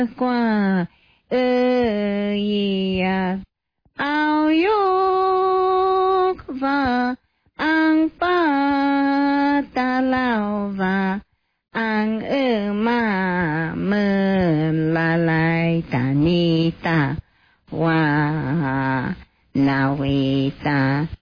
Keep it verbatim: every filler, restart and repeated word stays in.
qua ơ ya ao yok va ang pa ta lao va ang ơ ma mơ la lai ta ni ta wa na we ta